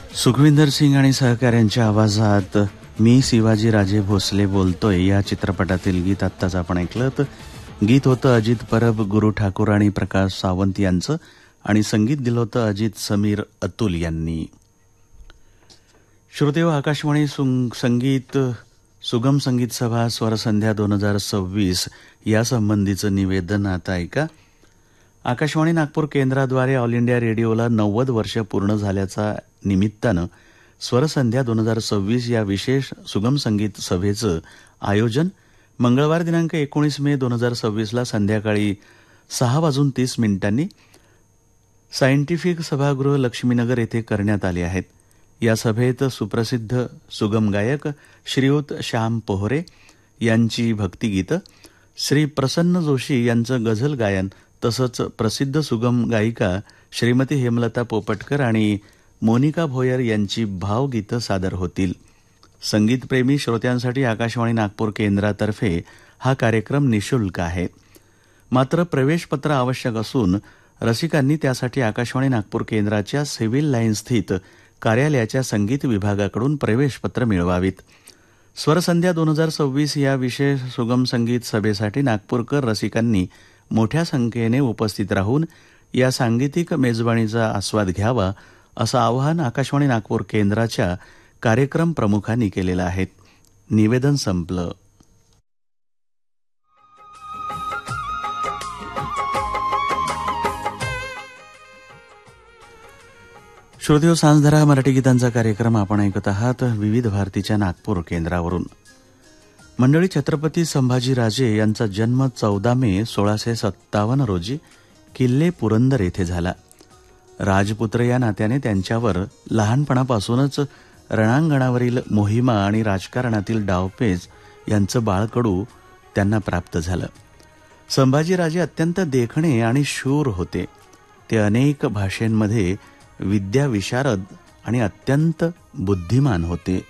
सुखविंदर सिंग आणि सहकाऱ्यांच्या आवाजात मी शिवाजी राजे भोसले बोलतोय या चित्रपटातील गीत आत्ताच आपण ऐकलं. गीत होतं अजित परब, गुरु ठाकूर आणि प्रकाश सावंत यांचं आणि संगीत दिलं होतं अजित समीर अतुल यांनी. श्रोतेहो, आकाशवाणी संगीत सुगम संगीत सभा स्वरसंध्या 2026 यासंबंधीचं निवेदन आता ऐका. आकाशवाणी नागपूर केंद्राद्वारे ऑल इंडिया रेडिओला 90 वर्ष पूर्ण झाल्याच्या निमित्तानं स्वरसंध्या 2026 या विशेष सुगम संगीत सभेचं आयोजन मंगळवार दिनांक 19 मे 2026 संध्याकाळी 6:30 सायंटिफिक सभागृह लक्ष्मीनगर येथे करण्यात आले आहेत. या सभेत सुप्रसिद्ध सुगम गायक श्रीयुत श्याम पोहरे यांची भक्तिगीतं, श्री प्रसन्न जोशी यांचं गझल गायन तसंच प्रसिद्ध सुगम गायिका श्रीमती हेमलता पोपटकर आणि मोनिका भोयर यांची भावगीतं सादर होतील. संगीतप्रेमी श्रोत्यांसाठी आकाशवाणी नागपूर केंद्रातर्फे हा कार्यक्रम निःशुल्क आहे. मात्र प्रवेशपत्र आवश्यक असून रसिकांनी त्यासाठी आकाशवाणी नागपूर केंद्राच्या सिव्हिल लाईन स्थित कार्यालयाच्या संगीत विभागाकडून प्रवेशपत्र मिळवावीत. स्वरसंध्या 2026 या विशेष सुगम संगीत सभेसाठी नागपूरकर रसिकांनी मोठ्या संख्येने उपस्थित राहून या सांगीतिक मेजवानीचा आस्वाद घ्यावा असं आवाहन आकाशवाणी नागपूर केंद्राच्या कार्यक्रम प्रमुखांनी केलेलं आहे. निवेदन संपलं. श्रोतेहो, सांजधरा मराठी गीतांचा कार्यक्रम आपण ऐकत आहात विविध भारतीच्या नागपूर केंद्रावरून. मंडळी, छत्रपती संभाजीराजे यांचा जन्म 14 मे 1657 रोजी किल्ले पुरंदर येथे झाला. राजपुत्र या नात्याने त्यांच्यावर लहानपणापासूनच रणांगणावरील मोहिमा आणि राजकारणातील डावपेच यांचं बाळकडू त्यांना प्राप्त झालं. संभाजीराजे अत्यंत देखणे आणि शूर होते. ते अनेक भाषांमध्ये विद्याविशारद आणि अत्यंत बुद्धिमान होते.